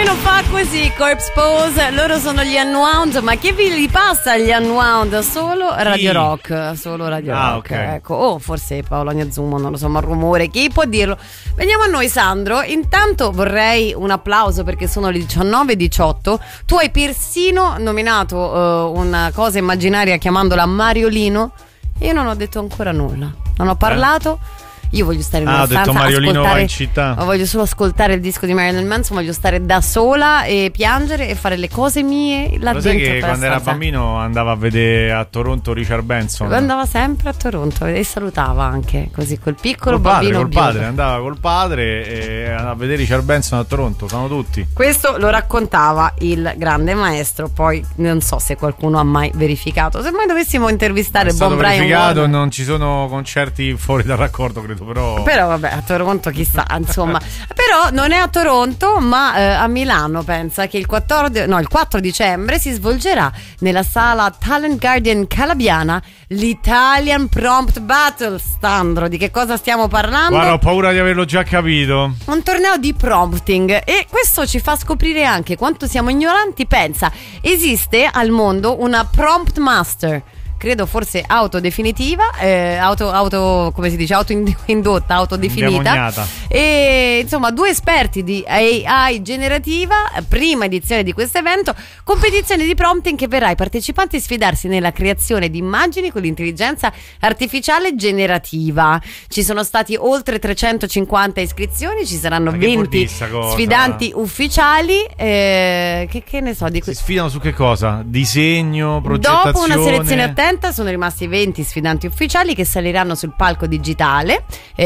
lo fa così, Corpse Pose, loro sono gli Unwound, ma che vi li passa gli Unwound? Solo Radio Rock, solo Radio Rock, okay. Ecco, o forse Paolo Agnazumo, non lo so, ma rumore, chi può dirlo? Veniamo a noi, Sandro, intanto vorrei un applauso perché sono le 19:18, tu hai persino nominato una cosa immaginaria chiamandola Mariolino, io non ho detto ancora nulla, non ho parlato. Io voglio stare in una stanza, ho detto Mariolino va in città. Voglio solo ascoltare il disco di Marilyn Manson, voglio stare da sola e piangere e fare le cose mie là lo dentro. Sai che quando era bambino andava a vedere a Toronto Richard Benson? Andava sempre a Toronto e salutava anche così quel piccolo bambino col padre, andava col padre e andava a vedere Richard Benson a Toronto, sono tutti. Questo lo raccontava il grande maestro, poi non so se qualcuno ha mai verificato. Se mai dovessimo intervistare Bon Brian verificato, Warner, non ci sono concerti fuori dal raccordo, credo. Però vabbè, a Toronto chissà, insomma. Però non è a Toronto, ma a Milano, pensa che il 4 dicembre si svolgerà nella sala Talent Garden Calabiana l'Italian Prompt Battle. Sandro, di che cosa stiamo parlando? Guarda, ho paura di averlo già capito. Un torneo di prompting, e questo ci fa scoprire anche quanto siamo ignoranti. Pensa, esiste al mondo una prompt master, credo forse autodefinitiva, come si dice, autoindotta, autodefinita, e insomma 2 esperti di AI generativa, prima edizione di questo evento, competizione di prompting che verrà ai partecipanti sfidarsi nella creazione di immagini con l'intelligenza artificiale generativa. Ci sono stati oltre 350 iscrizioni, ci saranno 20 sfidanti ufficiali, che ne so di si sfidano su che cosa? Disegno, progettazione. Dopo una selezione attenta sono rimasti 20 sfidanti ufficiali che saliranno sul palco digitale.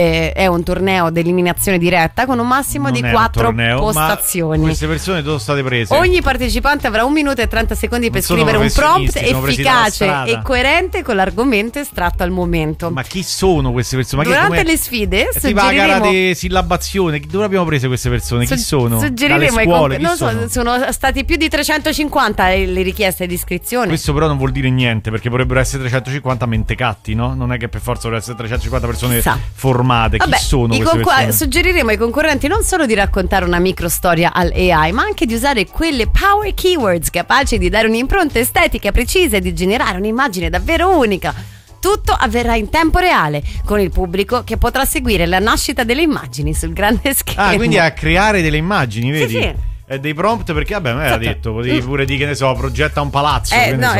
È un torneo di eliminazione diretta con un massimo di 4 postazioni. Ma queste persone dove state prese? Ogni partecipante avrà 1 minuto e 30 secondi per scrivere un prompt efficace e coerente con l'argomento estratto al momento. Ma chi sono queste persone? Durante le sfide suggeriremo la gara di sillabazione. Dove abbiamo preso queste persone? Chi sono? Suggeriremo dalle scuole? non so, sono stati più di 350 le richieste di iscrizione. Questo però non vuol dire niente, perché vorrebbero essere 350 mentecatti, no? Non è che per forza dovrebbero essere 350 persone formate. Chi sono queste persone? Suggeriremo ai concorrenti non solo di raccontare una microstoria all'AI, ma anche di usare quelle power keywords capaci di dare un'impronta estetica precisa e di generare un'immagine davvero unica. Tutto avverrà in tempo reale, con il pubblico che potrà seguire la nascita delle immagini sul grande schermo. Quindi a creare delle immagini, vedi? Sì. Dei prompt, perché vabbè, me l'ha detto, potevi pure dire, che ne so, progetta un palazzo.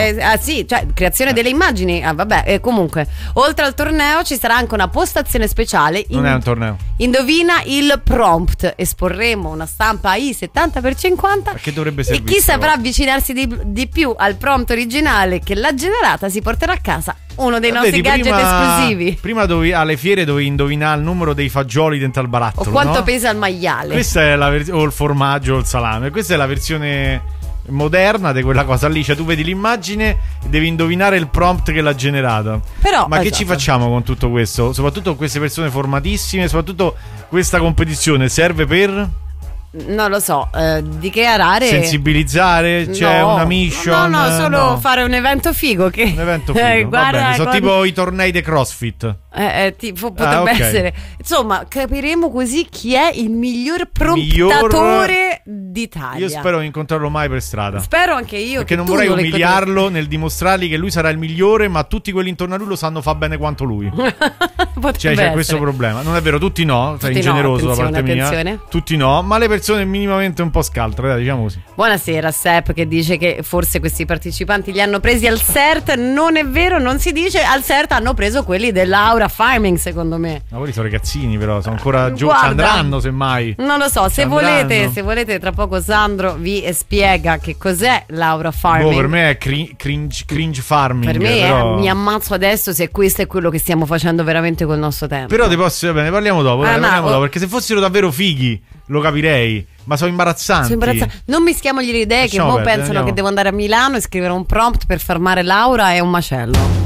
Sì, cioè creazione delle immagini. Comunque, oltre al torneo ci sarà anche una postazione speciale. Non è un torneo. Indovina il prompt. Esporremo una stampa AI 70x50. Che dovrebbe servire? E chi saprà avvicinarsi di più al prompt originale che l'ha generata si porterà a casa uno dei nostri gadget esclusivi. Prima alle fiere dovevi indovinare il numero dei fagioli dentro al barattolo, o quanto pesa il maiale. Questa è o il formaggio o il salame. Questa è la versione moderna di quella cosa lì. Cioè tu vedi l'immagine e devi indovinare il prompt che l'ha generata. Ma che ci facciamo con tutto questo? Soprattutto con queste persone formatissime. Soprattutto questa competizione serve per... Non lo so, dichiarare, sensibilizzare, c'è una mission. Solo fare un evento figo. Un evento figo. Guarda, sono tipo i tornei di CrossFit. Potrebbe essere. Insomma, capiremo così chi è il miglior promptatore d'Italia. Io spero di incontrarlo mai per strada. Spero anche io. Perché non vorrei umiliarlo nel dimostrargli che lui sarà il migliore, ma tutti quelli intorno a lui lo sanno fa bene quanto lui. C'è questo problema. Non è vero, tutti no. Sei ingeneroso da parte mia. Tutti no, ma le persone minimamente un po' scaltre, diciamo così. Buonasera, Sepp, che dice che forse questi partecipanti li hanno presi al CERT. Non è vero, non si dice. Al CERT hanno preso quelli dell'Aura Farming, secondo me. Ma quelli sono ragazzini, però sono ancora giovani. Andranno semmai. Non lo so, se volete tra poco Sandro vi spiega che cos'è l'Aura Farming. Per me è cringe farming. Per me mi ammazzo adesso se questo è quello che stiamo facendo veramente col nostro tempo. Però ne parliamo dopo, dopo, perché se fossero davvero fighi lo capirei, ma sono imbarazzanti. Non mischiamogli le idee. Lasciamo che pensano che devo andare a Milano e scrivere un prompt per fermare Laura. È un macello.